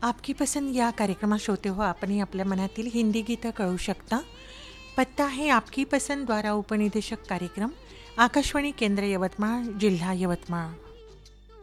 आपकी पसंद या कार्यक्रमात श्रोते हो आपणही आपल्या मनातील हिंदी गीतं कळू शकता. पत्ता आहे आपकी पसंद द्वारा उपनिदेशक कार्यक्रम, आकाशवाणी केंद्र यवतमाळ, जिल्हा यवतमाळ.